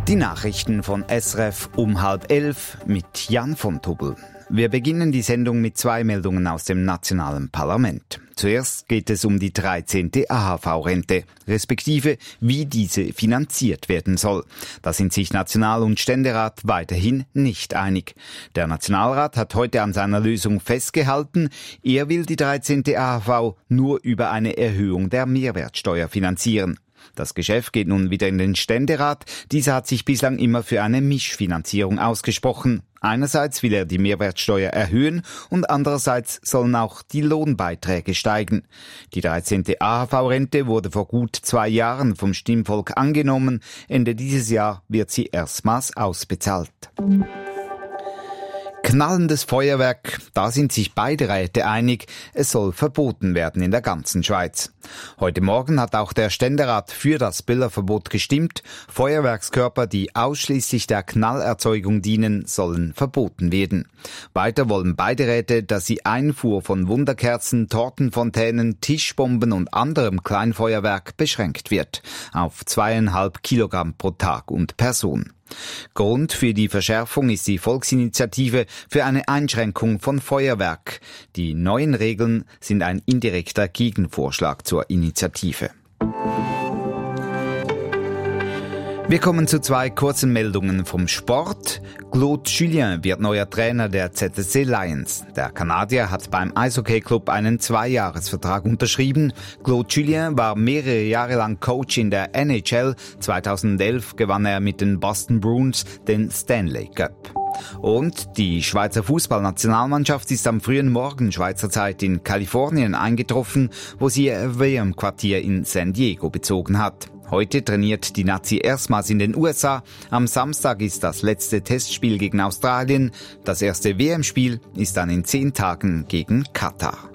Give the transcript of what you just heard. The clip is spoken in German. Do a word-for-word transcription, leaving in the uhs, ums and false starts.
Die Nachrichten von S R F um halb elf mit Jan von Tobel. Wir beginnen die Sendung mit zwei Meldungen aus dem nationalen Parlament. Zuerst geht es um die dreizehnte A H V-Rente, respektive wie diese finanziert werden soll. Da sind sich National- und Ständerat weiterhin nicht einig. Der Nationalrat hat heute an seiner Lösung festgehalten, er will die dreizehnte A H V nur über eine Erhöhung der Mehrwertsteuer finanzieren. Das Geschäft geht nun wieder in den Ständerat. Dieser hat sich bislang immer für eine Mischfinanzierung ausgesprochen. Einerseits will er die Mehrwertsteuer erhöhen und andererseits sollen auch die Lohnbeiträge steigen. Die dreizehnte A H V-Rente wurde vor gut zwei Jahren vom Stimmvolk angenommen. Ende dieses Jahr wird sie erstmals ausbezahlt. Knallendes Feuerwerk, da sind sich beide Räte einig, es soll verboten werden in der ganzen Schweiz. Heute Morgen hat auch der Ständerat für das Böllerverbot gestimmt. Feuerwerkskörper, die ausschließlich der Knallerzeugung dienen, sollen verboten werden. Weiter wollen beide Räte, dass die Einfuhr von Wunderkerzen, Tortenfontänen, Tischbomben und anderem Kleinfeuerwerk beschränkt wird auf zweieinhalb Kilogramm pro Tag und Person. Grund für die Verschärfung ist die Volksinitiative für eine Einschränkung von Feuerwerk. Die neuen Regeln sind ein indirekter Gegenvorschlag zur Initiative. Wir kommen zu zwei kurzen Meldungen vom Sport. Claude Julien wird neuer Trainer der Z S C Lions. Der Kanadier hat beim Eishockey-Club einen Zweijahresvertrag unterschrieben. Claude Julien war mehrere Jahre lang Coach in der N H L. zweitausendelf gewann er mit den Boston Bruins den Stanley Cup. Und die Schweizer Fußballnationalmannschaft ist am frühen Morgen Schweizer Zeit in Kalifornien eingetroffen, wo sie ihr W M-Quartier in San Diego bezogen hat. Heute trainiert die Nazi erstmals in den U S A. Am Samstag ist das letzte Testspiel gegen Australien. Das erste W M-Spiel ist dann in zehn Tagen gegen Katar.